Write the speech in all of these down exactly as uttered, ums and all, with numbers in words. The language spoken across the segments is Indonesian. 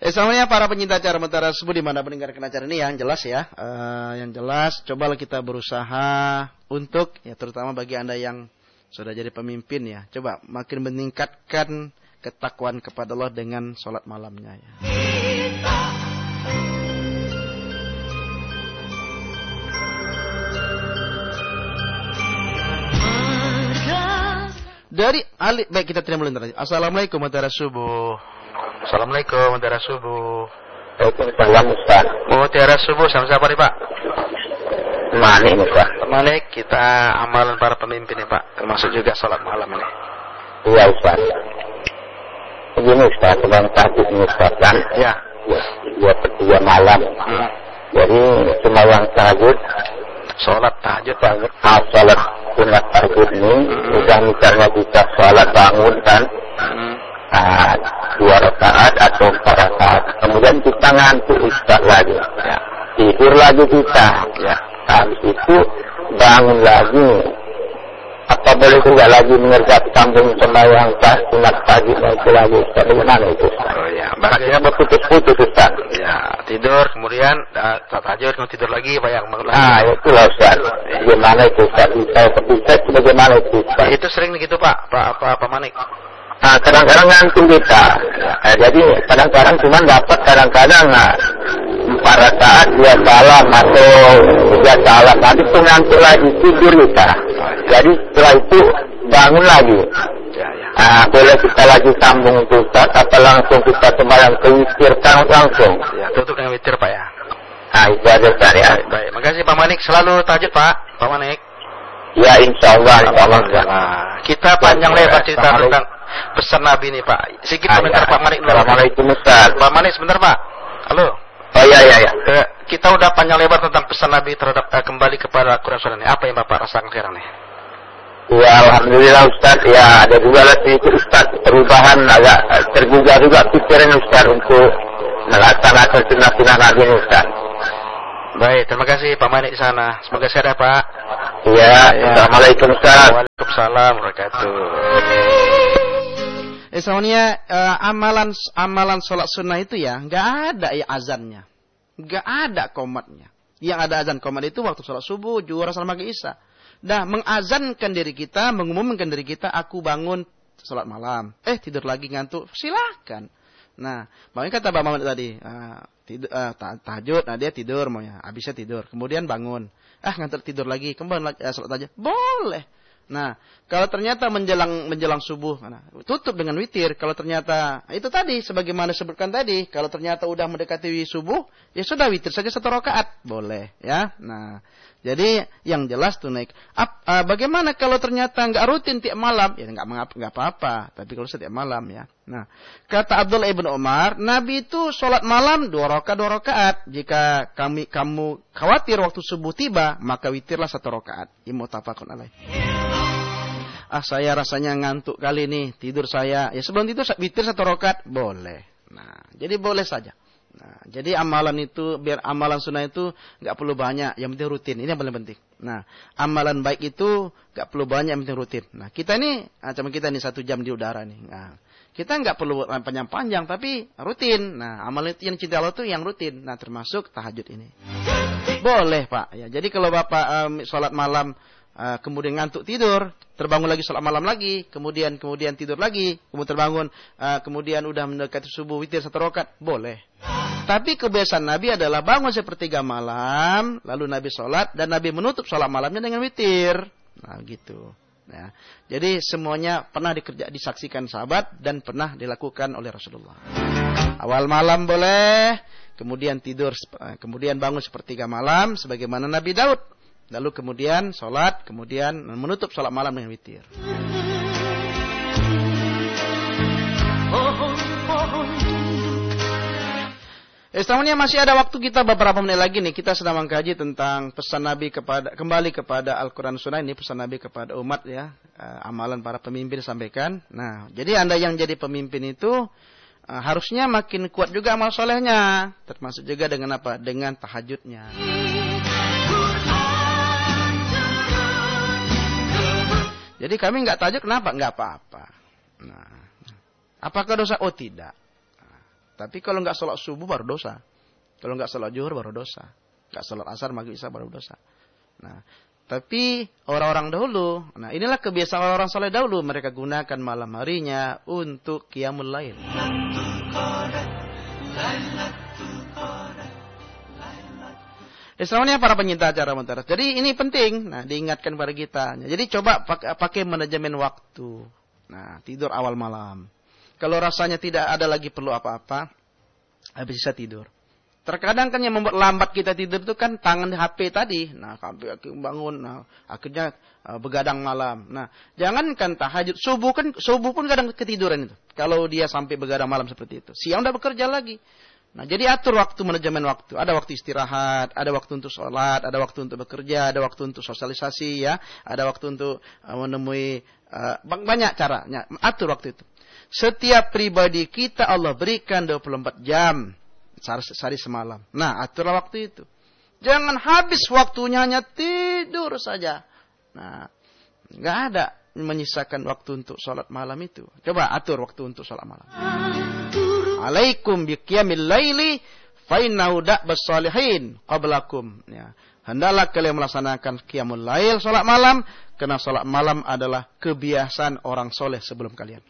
Eh, semuanya para penyinta acara Mutiara Subuh di mana mendengarkan acara ini yang jelas ya, uh, yang jelas. Cobalah kita berusaha untuk, ya terutama bagi anda yang sudah jadi pemimpin ya, coba makin meningkatkan ketakwaan kepada Allah dengan sholat malamnya ya. Dari Ali, baik kita terima dulu. Assalamualaikum Mutiara Subuh. Assalamualaikum Mutiara Subuh. Waalaikumsalam Ustaz. Mutiara Subuh sama siapa nih Pak? Manik Ustaz. Manik, kita amalan para pemimpin nih Pak, termasuk juga sholat malam ini. Iya Ustaz. Begini Ustaz, sedang tahajud ini Ustaz kan? Ya. Dua per tiga malam. Hmm. Jadi sembahyang tahajud, sholat tahajud, tahajud. Ah, sholat sunat tahajud ini, hmm. udah misalnya kita sholat bangun kan? Hmm. Nah, dua rakaat atau empat rakaat. Kemudian kita ngantuk Ustaz lagi. Ya. Tidur lagi kita. Ya. Habis itu bangun lagi. Apa boleh juga lagi mengerjakan sambung sembahyang sunat pagi itu lagi Ustaz? Bagaimana itu Ustaz? Oh ya, makanya berputus-putus Ustaz. Ya, tidur kemudian uh, tahajud mau tidur lagi bayang bangun lagi. Ah, itulah Ustaz. Bagaimana itu Ustaz? Bisa bisa bagaimana itu Ustaz? Itu sering begitu Pak, Pak apa apa Manik? Nah, kadang-kadang ngantuk kita. Nah, jadi kadang-kadang cuma dapat kadang-kadang nah, empat rakaat dua salam atau tiga salam. Nanti itu ngantuk lagi tidur kita. Jadi setelah itu bangun lagi. Nah, boleh kita lagi sambung itu Ustaz, apa langsung kita sembahyang ke witir langsung. Ya, tutup dengan witir Pak ya. Nah, itu aja Ustaz ya. Baik, baik. Makasih Pak Manik, selalu tahajud Pak, Pak Manik. Ya, insya Allah, insya Allah. Nah, kita panjang lebar cerita tentang pesan Nabi nih Pak. Sedikit komentar Pak Manik. Assalamualaikum Ustaz. Pak Manik sebentar Pak. Halo. Oh iya iya iya. Eh, kita udah panjang lebar tentang pesan Nabi terhadap eh, kembali kepada Quran Sunnah ini. Apa yang Bapak rasakan sekarang nih? Ya alhamdulillah Ustaz. Ya ada juga lah sedikit Ustaz perubahan, agak tergugah juga pikiran Ustaz untuk melaksanakan sunnah-sunnah Nabi Ustaz. Baik, terima kasih Pak Manik di sana. Semoga sehat ya Pak. Ya, ya. Assalamualaikum Ustaz. Waalaikumsalam warahmatullahi wabarakatuh. Eh, semuanya uh, amalan amalan sholat sunnah itu ya nggak ada ya azannya, nggak ada komatnya. Yang ada azan komat itu waktu sholat subuh, zuhur, asar, maghrib, isya. Dah mengazankan diri kita, mengumumkan diri kita, aku bangun sholat malam, eh tidur lagi ngantuk, silakan. Nah, makanya kata Pak Muhammad tadi, uh, tidur, uh, tahajud, nah dia tidur maunya, habisnya tidur, kemudian bangun, ah ngantuk tidur lagi, kembali lagi uh, sholat aja, boleh. Nah, kalau ternyata menjelang menjelang subuh, nah, tutup dengan witir. Kalau ternyata itu tadi, sebagaimana disebutkan tadi, kalau ternyata udah mendekati subuh, ya sudah witir saja satu rakaat, boleh, ya. Nah, jadi yang jelas tuh naik. Ap, uh, bagaimana kalau ternyata nggak rutin tiap malam, ya nggak mengapa, nggak apa-apa. Tapi kalau setiap malam, ya. Nah, kata Abdullah ibn Umar, Nabi itu sholat malam dua rakaat dua rakaat. Jika kami kamu khawatir waktu subuh tiba, maka witirlah satu rakaat. Muttafaqun alaih. Ah saya rasanya ngantuk kali nih, tidur saya. Ya sebelum tidur witir satu rakaat boleh. Nah, jadi boleh saja. Nah, jadi amalan itu biar amalan sunnah itu nggak perlu banyak, yang penting rutin. Ini yang paling penting. Nah, amalan baik itu nggak perlu banyak, yang penting rutin. Nah, kita ini, macam kita ini satu jam di udara nih. Nah, kita nggak perlu panjang-panjang, tapi rutin. Nah, amalan itu yang cinta Allah itu yang rutin. Nah, termasuk tahajud ini. Boleh Pak. Ya, jadi kalau Bapak um, sholat malam Uh, kemudian ngantuk tidur, terbangun lagi sholat malam lagi, kemudian kemudian tidur lagi, kemudian terbangun, uh, kemudian udah mendekati subuh witir satu rakaat, boleh. Tapi kebiasaan Nabi adalah bangun sepertiga malam, lalu Nabi sholat dan Nabi menutup sholat malamnya dengan witir. Nah gitu. Ya. Jadi semuanya pernah dikerja, disaksikan sahabat dan pernah dilakukan oleh Rasulullah. Awal malam boleh, kemudian tidur, kemudian bangun sepertiga malam, sebagaimana Nabi Daud. Lalu kemudian sholat, kemudian menutup sholat malam dengan witir. Istilahnya masih ada waktu kita beberapa menit lagi nih. Kita sedang mengkaji tentang pesan Nabi kepada kembali kepada Al-Quran Sunnah ini, pesan Nabi kepada umat ya, uh, amalan para pemimpin disampaikan. Nah, jadi Anda yang jadi pemimpin itu uh, harusnya makin kuat juga amal solehnya, termasuk juga dengan apa? Dengan tahajudnya. Jadi kami nggak tahajud, kenapa? Nggak apa-apa. Nah, apakah dosa? Oh tidak. Nah, Tapi kalau nggak sholat subuh baru dosa. Kalau nggak sholat zuhur baru dosa. Nggak sholat asar, maghrib, isya baru dosa. Nah, tapi orang-orang dahulu, nah inilah kebiasaan orang-orang soleh dahulu. Mereka gunakan malam harinya untuk qiyamul lail. Islamnya para penyinta acara Montaras. Jadi ini penting. Nah, diingatkan pada kita. Jadi coba pakai, pakai manajemen waktu. Nah, tidur awal malam. Kalau rasanya tidak ada lagi perlu apa-apa, habis bisa tidur. Terkadang kan yang membuat lambat kita tidur itu kan tangan H P tadi. Nah, sampai bangun, nah, akhirnya uh, begadang malam. Nah, jangankan tahajud, subuh kan subuh pun kadang ketiduran itu. Kalau dia sampai begadang malam seperti itu, siang udah bekerja lagi. Nah, jadi atur waktu, manajemen waktu. Ada waktu istirahat, ada waktu untuk sholat, ada waktu untuk bekerja, ada waktu untuk sosialisasi, ya, ada waktu untuk uh, menemui uh, banyak caranya. Atur waktu itu. Setiap pribadi kita Allah berikan dua puluh empat jam sehari semalam. Nah, aturlah waktu itu. Jangan habis waktunya hanya tidur saja. Nah, nggak ada menyisakan waktu untuk sholat malam itu. Coba atur waktu untuk sholat malam. Alaikum biqiyamil laili fa innahu da'bas shalihin qablakum. Ya. Hendaklah kalian melaksanakan qiyamul lail, sholat malam, karena sholat malam adalah kebiasaan orang soleh sebelum kalian.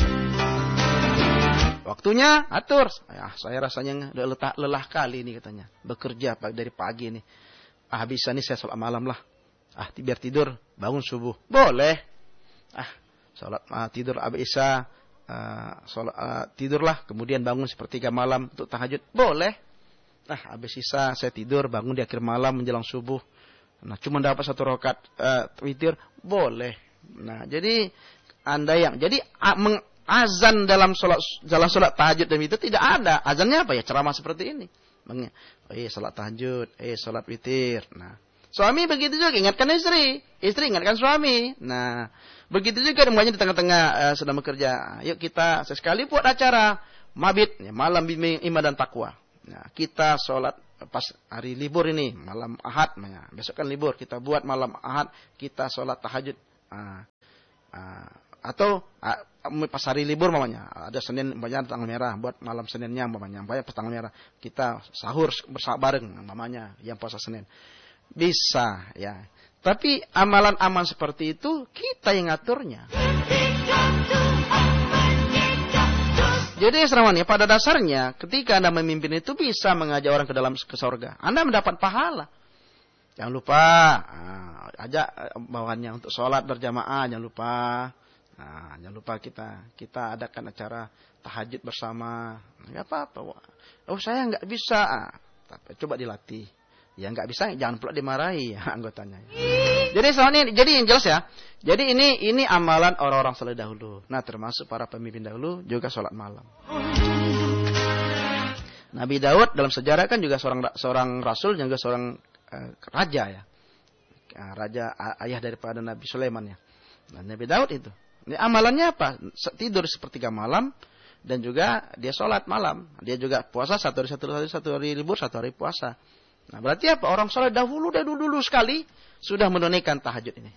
Waktunya atur. Ya, saya rasanya udah lelah, lelah kali ini katanya. Bekerja dari pagi ini. Ah, bisa nih saya sholat malam lah. Ah, biar tidur, bangun subuh. Boleh. Ah, sholat ah, tidur abis isya. Uh, sholat, uh, tidurlah, kemudian bangun sepertiga malam untuk tahajud, boleh. Nah, habis sisa saya tidur, bangun di akhir malam menjelang subuh. Nah, cuma dapat satu rakaat uh, witir, boleh. Nah, jadi anda yang jadi uh, mengazan dalam sholat dalam sholat tahajud dan itu tidak ada. Azannya apa ya? Ceramah seperti ini. Bang, eh sholat tahajud, eh sholat witir. Nah, suami begitu juga ingatkan istri, istri ingatkan suami. Nah, begitu juga semuanya di tengah-tengah uh, sedang bekerja. Yuk kita sesekali buat acara mabit, ya, malam bimbing iman dan takwa. Nah, kita sholat pas hari libur ini, malam Ahad, ya, besok kan libur, kita buat malam Ahad, kita sholat tahajud. Uh, uh, atau uh, pas hari libur mamanya, ada Senin, mamanya tanggal merah, buat malam Seninnya mamanya, mamanya pas tanggal merah, kita sahur bersama bareng mamanya yang puasa Senin. Bisa, ya. Tapi amalan-amalan seperti itu kita yang ngaturnya. Jadi seramanya pada dasarnya ketika Anda memimpin itu bisa mengajak orang ke dalam ke surga. Anda mendapat pahala. Jangan lupa nah, ajak bawahannya untuk sholat berjamaah, jangan lupa. Nah, jangan lupa kita kita adakan acara tahajud bersama. Enggak apa-apa. Oh, saya enggak bisa. Ah, coba dilatih. Ya nggak bisa, jangan pula dimarahi ya, anggotanya. Jadi soalnya, jadi yang jelas ya. Jadi ini ini amalan orang-orang saleh dahulu. Nah, termasuk para pemimpin dahulu juga sholat malam. Nabi Daud dalam sejarah kan juga seorang seorang rasul, juga seorang uh, raja ya. Raja ayah daripada Nabi Sulaiman ya. Nah, Nabi Daud itu. Ini amalannya apa? Tidur sepertiga malam dan juga dia sholat malam. Dia juga puasa satu hari satu hari satu hari libur satu hari puasa. Nah, berarti apa? Orang soleh dahulu, dahulu dulu sekali sudah menunaikan tahajud ini.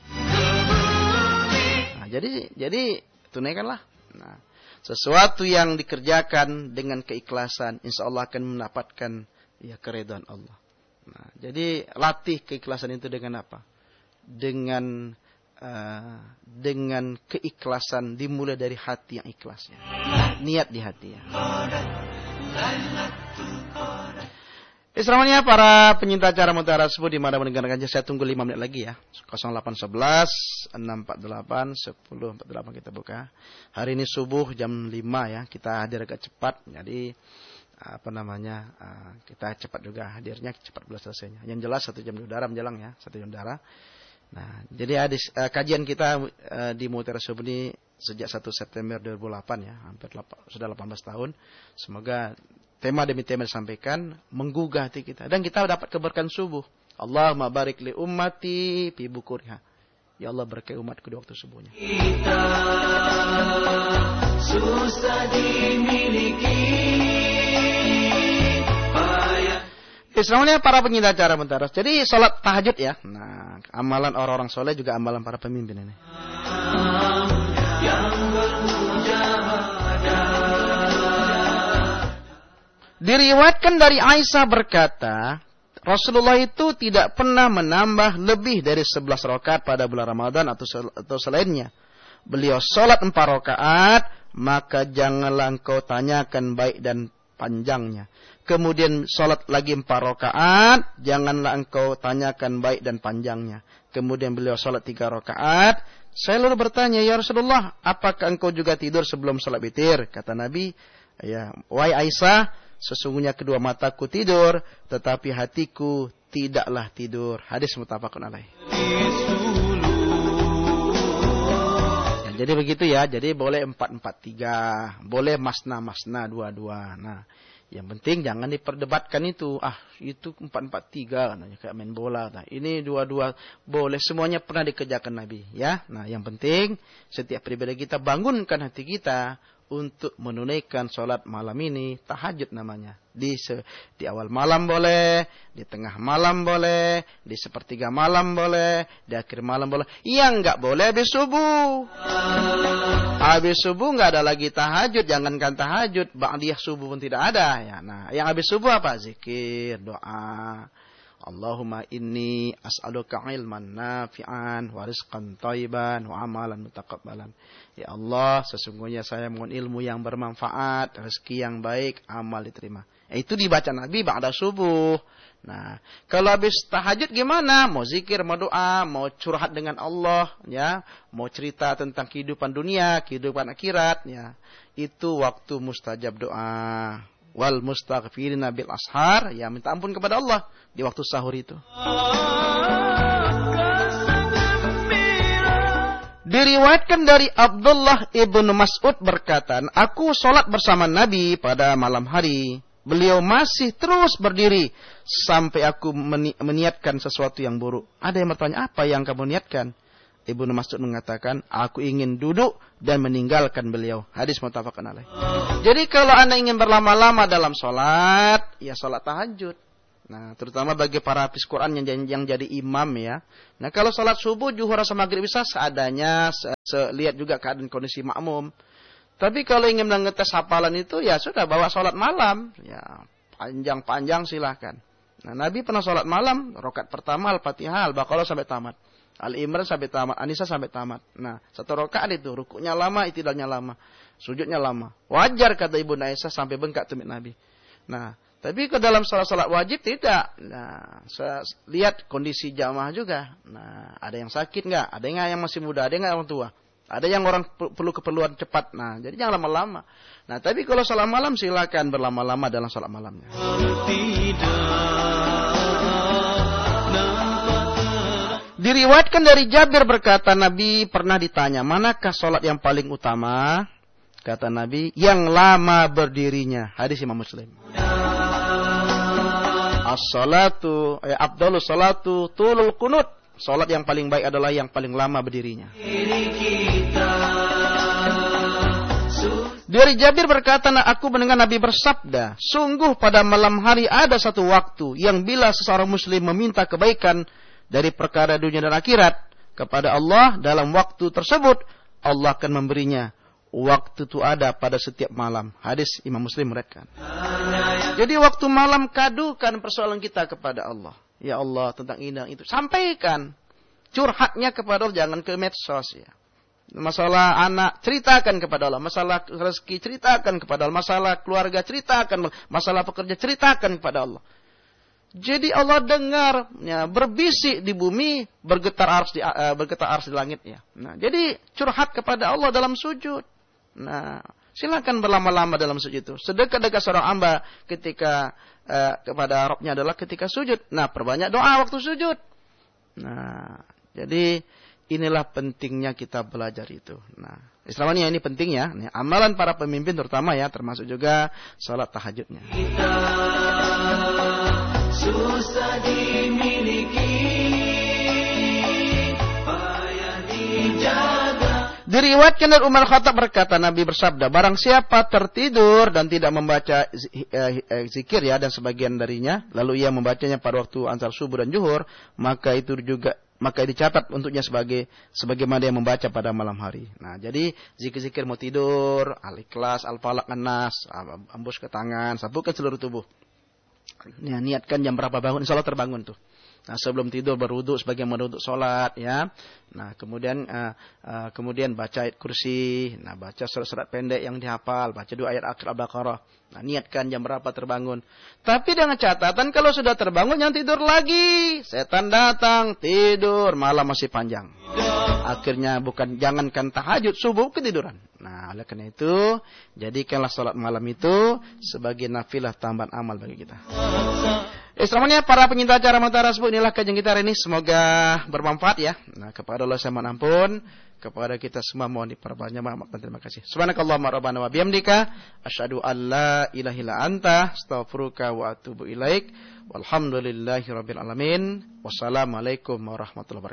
Nah, jadi, jadi tunaikanlah. Nah, sesuatu yang dikerjakan dengan keikhlasan, insya Allah akan mendapatkan ya keridhaan Allah. Nah, jadi latih keikhlasan itu dengan apa? Dengan uh, dengan keikhlasan dimulai dari hati yang ikhlasnya. Niat di hati ya. Islamnya para penyinta acara Mutiara Subuh di mana mendengarkan saya tunggu lima menit lagi ya. nol delapan satu satu enam empat delapan sepuluh empat delapan kita buka. Hari ini subuh jam lima ya. Kita hadir agak cepat. Jadi apa namanya? Kita cepat juga hadirnya, cepat pula selesainya. Yang jelas satu jam di udara menjelang ya, satu jam udara. Nah, jadi hadis, uh, kajian kita uh, di Mutiara Subuh ini sejak satu September dua ribu delapan ya, hampir delapan, sudah delapan belas tahun. Semoga tema demi tema disampaikan menggugah hati kita dan kita dapat keberkahan subuh. Allahumma barik li ummati fi bukuriha. Ya Allah berkahi umatku di waktu subuhnya. Kita susah dimiliki. Islamnya para penyinta acara Mutiara. Jadi salat tahajud ya. Nah, amalan orang-orang soleh juga amalan para pemimpin ini. Diriwayatkan dari Aisyah berkata, Rasulullah itu tidak pernah menambah lebih dari sebelas rakaat pada bulan Ramadan atau, sel- atau selainnya. Beliau sholat empat rakaat, maka janganlah engkau tanyakan baik dan panjangnya. Kemudian sholat lagi empat rakaat, janganlah engkau tanyakan baik dan panjangnya. Kemudian beliau sholat tiga rakaat. Saya lalu bertanya, ya Rasulullah, apakah engkau juga tidur sebelum sholat witir? Kata Nabi, ya, wahai Aisyah, sesungguhnya kedua mataku tidur, tetapi hatiku tidaklah tidur. Hadis muttafaqun alaih. Ya, jadi begitu ya. Jadi boleh empat empat tiga, boleh masna masna dua dua. Nah, yang penting jangan diperdebatkan itu. Ah, itu empat empat tiga, kayak main bola. Nah, ini dua dua boleh, semuanya pernah dikerjakan Nabi. Ya, nah yang penting setiap pribadi kita bangunkan hati kita untuk menunaikan sholat malam ini, tahajud namanya. Di se, di awal malam boleh, di tengah malam boleh, di sepertiga malam boleh, di akhir malam boleh. Yang enggak boleh habis subuh. Habis subuh enggak ada lagi tahajud, jangankan tahajud, ba'diyah subuh pun tidak ada ya. Nah, yang habis subuh apa? Zikir, doa. Allahumma inni as'aluka ilman nafi'an wa rizqan thayyiban wa amalan mutaqabbalan. Ya Allah, sesungguhnya saya mohon ilmu yang bermanfaat, rezeki yang baik, amal diterima. Ya, itu dibaca Nabi ba'da subuh. Nah, kalau habis tahajud gimana? Mau zikir, mau doa, mau curhat dengan Allah, ya, mau cerita tentang kehidupan dunia, kehidupan akhirat, ya. Itu waktu mustajab doa. Wal mustaghfirina bil ashar, ya minta ampun kepada Allah di waktu sahur itu. Diriwayatkan dari Abdullah ibnu Mas'ud berkata, aku sholat bersama Nabi pada malam hari. Beliau masih terus berdiri sampai aku meni- meniatkan sesuatu yang buruk. Ada yang bertanya, apa yang kamu niatkan? Ibnu Mas'ud mengatakan, aku ingin duduk dan meninggalkan beliau. Hadis muttafaqun alaih. Jadi kalau Anda ingin berlama-lama dalam sholat, ya sholat tahajud. Nah, terutama bagi para hafiz Quran yang, yang jadi imam ya. Nah, kalau sholat subuh, zuhur, asar, maghrib, isya seadanya, se, se, lihat juga keadaan kondisi makmum. Tapi kalau ingin mengetes hafalan itu, ya sudah bawa sholat malam. Ya, panjang-panjang silahkan. Nah, Nabi pernah sholat malam, rakaat pertama Al-Fatihah, Al-Baqarah sampai tamat. Al-Imran sampai tamat, An-Nisa sampai tamat. Nah, satu rakaat itu rukuknya lama, itidalnya lama, sujudnya lama. Wajar kata Ibu Aisyah sampai bengkak tumit Nabi. Nah, tapi ke dalam salat-salat wajib tidak. Nah, saya lihat kondisi jamaah juga. Nah, ada yang sakit enggak? Ada yang masih muda, ada yang orang tua. Ada yang orang perlu keperluan cepat. Nah, jadi jangan lama-lama. Nah, tapi kalau salat malam silakan berlama-lama dalam salat malamnya. Diriwayatkan dari Jabir berkata, Nabi pernah ditanya, manakah sholat yang paling utama? Kata Nabi, yang lama berdirinya. Hadis Imam Muslim. As-salatu, eh, afdalus salatu tulul qunut. Sholat yang paling baik adalah yang paling lama berdirinya. Dari Jabir berkata, aku mendengar Nabi bersabda, sungguh pada malam hari ada satu waktu yang bila seseorang muslim meminta kebaikan dari perkara dunia dan akhirat kepada Allah dalam waktu tersebut, Allah akan memberinya. Waktu itu ada pada setiap malam. Hadis Imam Muslim meriwayatkan. Jadi waktu malam kadukan persoalan kita kepada Allah. Ya Allah, tentang ini dan itu. Sampaikan. Curhatnya kepada Allah, jangan ke medsos ya. Masalah anak, ceritakan kepada Allah. Masalah rezeki, ceritakan kepada Allah. Masalah keluarga, ceritakan. Masalah pekerja, ceritakan kepada Allah. Jadi Allah dengar, ya, berbisik di bumi, bergetar ars di, uh, bergetar ars di langit ya. Nah, jadi curhat kepada Allah dalam sujud. Nah, silakan berlama-lama dalam sujud itu. Sedekat-dekat seorang hamba ketika uh, kepada Rabbnya adalah ketika sujud. Nah, perbanyak doa waktu sujud. Nah, jadi inilah pentingnya kita belajar itu. Nah, Islamnya ini penting ya. Ini amalan para pemimpin terutama ya, termasuk juga salat tahajudnya. Kita susah dimiliki, payah dijaga. Diriwayatkan dari Umar Khattab berkata, Nabi bersabda, barang siapa tertidur dan tidak membaca zikir ya dan sebagian darinya, lalu ia membacanya pada waktu antara subuh dan zuhur, maka itu juga maka dicatat untuknya sebagai sebagaimana yang membaca pada malam hari. Nah, jadi zikir-zikir mau tidur, Al-Ikhlas, Al-Falaq, An-Nas, ambus ke tangan, sapukan seluruh tubuh. Ya, niatkan jam berapa bangun, insyaallah terbangun tuh. Nah, sebelum tidur berwudu sebagaimana untuk salat ya. Nah, kemudian uh, uh, kemudian baca ayat kursi, nah baca surat-surat pendek yang dihafal, baca dua ayat akhir Al-Baqarah. Nah, niatkan jam berapa terbangun. Tapi dengan catatan kalau sudah terbangun jangan tidur lagi. Setan datang, tidur, malam masih panjang. Akhirnya bukan jangankan tahajud, subuh ketiduran. Nah, oleh karena itu, jadikanlah salat malam itu sebagai nafilah tambahan amal bagi kita. Islamnya para penyinta acara Mata Rasbu, inilah kajian kita hari ini, semoga bermanfaat ya. Nah, kepada Allah saya mohon ampun, kepada kita semua mohon diperbanyak maaf dan terima kasih. Subhanakallahumma rabbana wa bihamdika asyhadu an la ilaha illa anta astaghfiruka wa atubu ilaik. Walhamdulillahirabbil alamin. Wassalamualaikum warahmatullahi wabarakatuh.